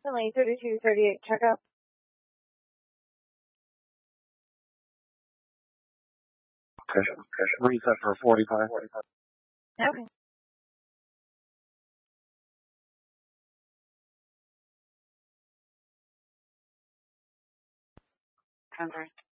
Finley 3238, check out. Okay. Reset for 45. Okay. Congress.